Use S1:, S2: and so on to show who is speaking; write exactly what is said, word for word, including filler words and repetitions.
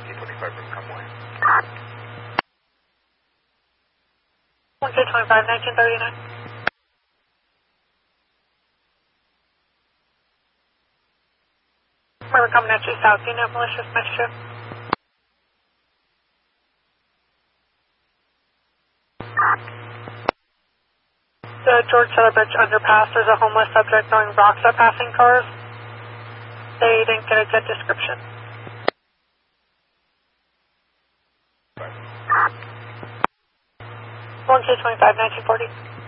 S1: one K twenty-five from Conway.
S2: one K twenty-five, nineteen thirty-nine. We're coming at you south, you know, malicious mischief. The George Seller Bridge underpass, there's a homeless subject throwing rocks at passing cars. They didn't get a good description. one K twenty-five, nineteen forty.